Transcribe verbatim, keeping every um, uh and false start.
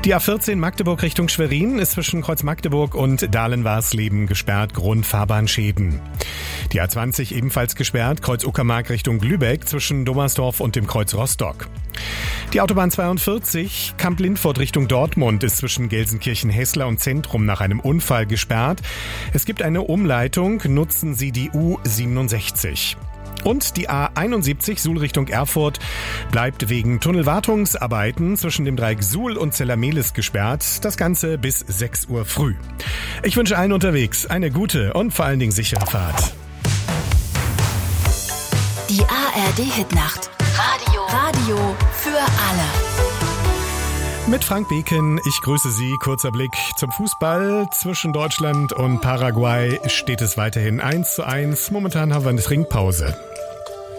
Die A vierzehn Magdeburg Richtung Schwerin ist zwischen Kreuz Magdeburg und Dahlen-Warsleben gesperrt, Grund Fahrbahnschäden. Die A zwanzig ebenfalls gesperrt, Kreuz Uckermark Richtung Lübeck zwischen Dommersdorf und dem Kreuz Rostock. Die Autobahn zweiundvierzig Kamp-Lindfort Richtung Dortmund ist zwischen Gelsenkirchen-Hessler und Zentrum nach einem Unfall gesperrt. Es gibt eine Umleitung, nutzen Sie die U siebenundsechzig. Und die A einundsiebzig Suhl Richtung Erfurt bleibt wegen Tunnelwartungsarbeiten zwischen dem Dreieck Suhl und Zellermehlis gesperrt. Das Ganze bis sechs Uhr früh. Ich wünsche allen unterwegs eine gute und vor allen Dingen sichere Fahrt. Die A R D-Hitnacht. Radio. Radio für alle. Mit Frank Beken, ich grüße Sie. Kurzer Blick zum Fußball. Zwischen Deutschland und Paraguay steht es weiterhin eins zu eins. Momentan haben wir eine Trinkpause.